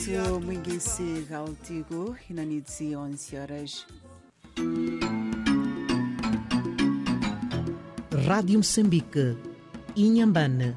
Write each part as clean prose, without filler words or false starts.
Mwingisi Gautigo inanitsi 11 horas. Rádio Moçambique, Inhambane.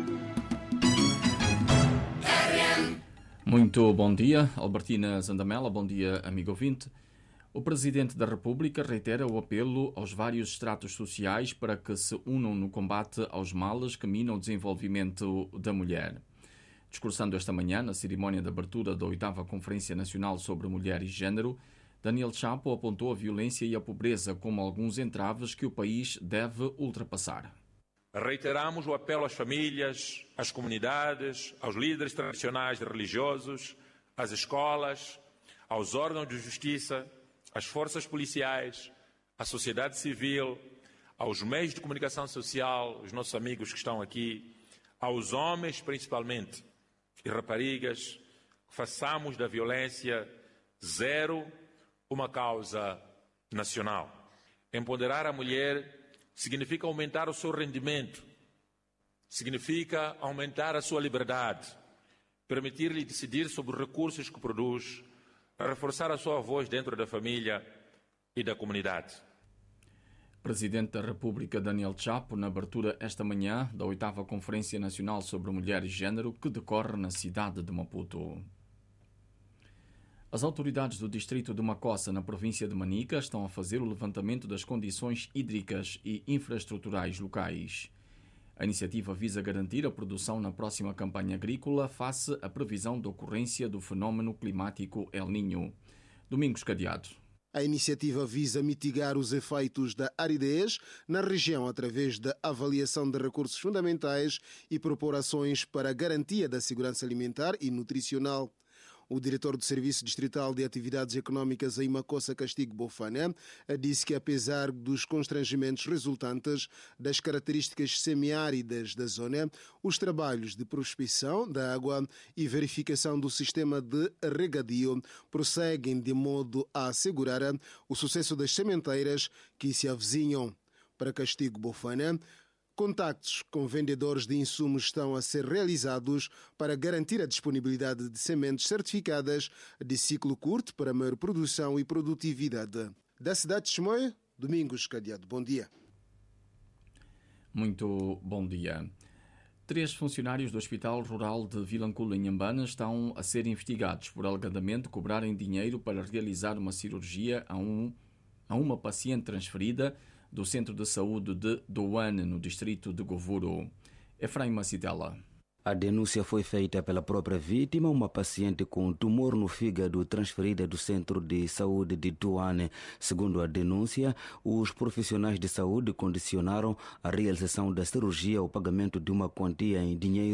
Muito bom dia, Albertina Zandamela, bom dia, amigo ouvinte. O Presidente da República reitera o apelo aos vários estratos sociais para que se unam no combate aos males que minam o desenvolvimento da mulher. Discursando esta manhã na cerimónia de abertura da 8ª Conferência Nacional sobre Mulher e Gênero, Daniel Chapo apontou a violência e a pobreza como alguns entraves que o país deve ultrapassar. Reiteramos o apelo às famílias, às comunidades, aos líderes tradicionais e religiosos, às escolas, aos órgãos de justiça, às forças policiais, à sociedade civil, aos meios de comunicação social, os nossos amigos que estão aqui, aos homens principalmente e raparigas, façamos da violência zero uma causa nacional. Empoderar a mulher significa aumentar o seu rendimento, significa aumentar a sua liberdade, permitir-lhe decidir sobre os recursos que produz, reforçar a sua voz dentro da família e da comunidade. Presidente da República Daniel Chapo, na abertura esta manhã da 8ª Conferência Nacional sobre Mulher e Gênero, que decorre na cidade de Maputo. As autoridades do distrito de Macossa, na província de Manica, estão a fazer o levantamento das condições hídricas e infraestruturais locais. A iniciativa visa garantir a produção na próxima campanha agrícola face à previsão de ocorrência do fenómeno climático El Niño. Domingos Cadeado. A iniciativa visa mitigar os efeitos da aridez na região através da avaliação de recursos fundamentais e propor ações para a garantia da segurança alimentar e nutricional. O diretor do Serviço Distrital de Atividades Econômicas em Macossa, Castigo Bofana, disse que, apesar dos constrangimentos resultantes das características semiáridas da zona, os trabalhos de prospecção da água e verificação do sistema de regadio prosseguem de modo a assegurar o sucesso das sementeiras que se avizinham. Para Castigo Bofana, contactos com vendedores de insumos estão a ser realizados para garantir a disponibilidade de sementes certificadas de ciclo curto para maior produção e produtividade. Da cidade de Chimoio, Domingos Cadeado. Bom dia. Muito bom dia. 3 funcionários do Hospital Rural de Vilanculo, em Inhambane, estão a ser investigados por alegadamente cobrarem dinheiro para realizar uma cirurgia a uma paciente transferida do Centro de Saúde de Douane, no distrito de Govuro. Efraim Macitela. A denúncia foi feita pela própria vítima, uma paciente com tumor no fígado transferida do Centro de Saúde de Douane. Segundo a denúncia, os profissionais de saúde condicionaram a realização da cirurgia ao pagamento de uma quantia em dinheiro